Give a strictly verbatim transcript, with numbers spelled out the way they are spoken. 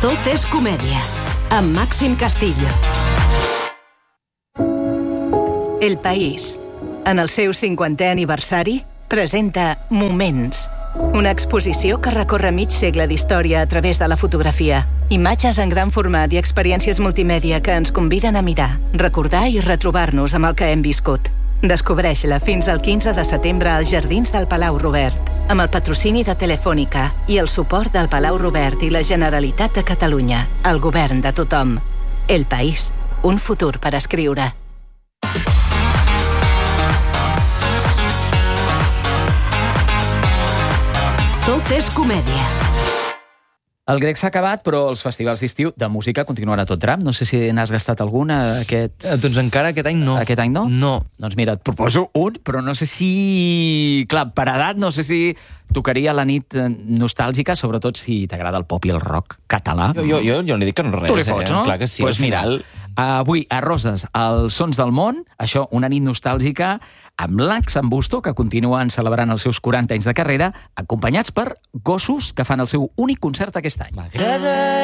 Tot és comèdia, amb Màxim Castillo. El País, en el seu cinquantè aniversari, presenta Moments, una exposició que recorre mig segle d'història a través de la fotografia. Imatges en gran format i experiències multimèdia que ens conviden a mirar, recordar i retrobar-nos amb el que hem viscut. Descobreix-la fins al quinze de setembre als Jardins del Palau Robert, amb el patrocini de Telefònica i el suport del Palau Robert i la Generalitat de Catalunya, el govern de tothom. El País, un futur per escriure. Tot és comèdia. El grec s'ha acabat, però els festivals d'estiu de música continuen a tot tram. No sé si n'has gastat alguna aquest... Doncs encara aquest any no. Aquest any no? No. Doncs mira, et proposo un, però no sé si... Clar, per edat, no sé si tocaria la nit nostàlgica, sobretot si t'agrada el pop i el rock català. Jo, jo, jo, jo no dic que no res. Tu li fots, eh? no? Clar que sí, pues al final... Mira, avui, a Roses, els sons del món, això, una nit nostàlgica, amb l'Ax en Busto, que continuen celebrant els seus quaranta anys de carrera, acompanyats per gossos que fan el seu únic concert aquest any. M'agrada